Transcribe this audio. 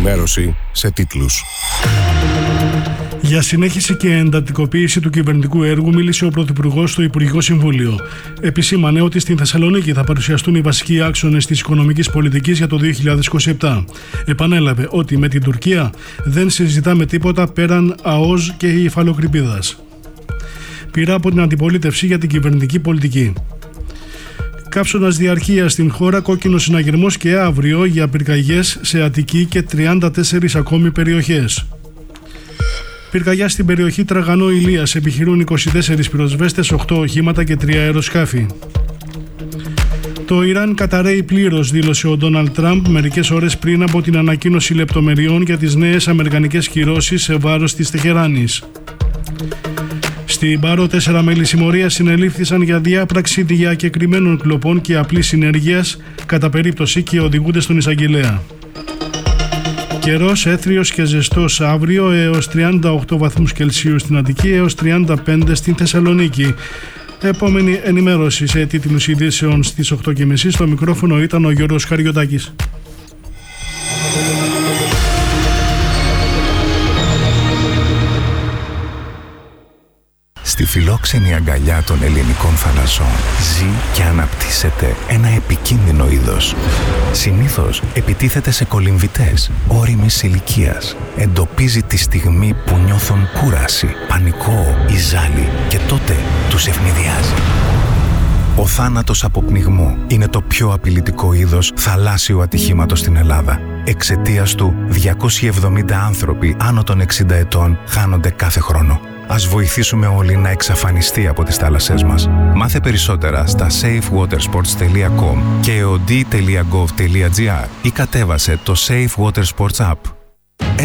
ενημέρωση σε τίτλους. Για συνέχιση και εντατικοποίηση του κυβερνητικού έργου μίλησε ο Πρωθυπουργός στο Υπουργικό Συμβούλιο. Επισήμανε ότι στην Θεσσαλονίκη θα παρουσιαστούν οι βασικοί άξονες της οικονομικής πολιτικής για το 2027. Επανέλαβε ότι με την Τουρκία δεν συζητάμε τίποτα πέραν ΑΟΣ και υφαλοκρηπίδας. Πειρά από την αντιπολίτευση για την κυβερνητική πολιτική. Καύσωνας διαρκείας στην χώρα, κόκκινος συναγερμός και αύριο για πυρκαγιές σε Αττική και 34 ακόμη περιοχές. Πυρκαγιά στην περιοχή Τραγανό-Ηλίας, επιχειρούν 24 πυροσβέστες, 8 οχήματα και 3 αεροσκάφη. Το Ιράν καταρρέει πλήρως, δήλωσε ο Ντόναλντ Τραμπ μερικές ώρες πριν από την ανακοίνωση λεπτομεριών για τις νέες αμερικανικές κυρώσεις σε βάρος της Τεχεράνης. Στην Πάρο, 4 μέλη συμμορίας συνελήφθησαν για διάπραξη διακεκριμένων κλοπών και απλής συνεργείας κατά περίπτωση και οδηγούνται στον εισαγγελέα. Καιρός έθριος και ζεστός αύριο, έως 38 βαθμούς Κελσίου στην Αττική, έως 35 στην Θεσσαλονίκη. Επόμενη ενημέρωση σε τίτλους ειδήσεων στις 8.30. Στο μικρόφωνο ήταν ο Γιώργος Χαριωτάκης. Στη φιλόξενη αγκαλιά των ελληνικών θαλασσών ζει και αναπτύσσεται ένα επικίνδυνο είδος. Συνήθως επιτίθεται σε κολυμβητές ώριμης ηλικίας. Εντοπίζει τη στιγμή που νιώθουν κούραση, πανικό ή ζάλι και τότε τους ευνηδιάζει. Ο θάνατος από πνιγμό είναι το πιο απειλητικό είδος θαλάσσιου ατυχήματος στην Ελλάδα. Εξαιτίας του, 270 άνθρωποι άνω των 60 ετών χάνονται κάθε χρόνο. Ας βοηθήσουμε όλοι να εξαφανιστεί από τις θάλασσές μας. Μάθε περισσότερα στα safewatersports.com και eod.gov.gr ή κατέβασε το Safe Water Sports App.